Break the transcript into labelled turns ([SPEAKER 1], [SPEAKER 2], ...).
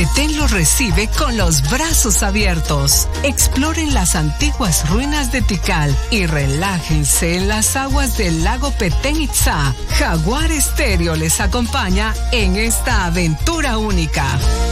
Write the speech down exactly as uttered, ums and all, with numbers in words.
[SPEAKER 1] Petén los recibe con los brazos abiertos. Exploren las antiguas ruinas de Tikal y relájense en las aguas del lago Petén Itzá. Jaguar Estéreo les acompaña en esta aventura única.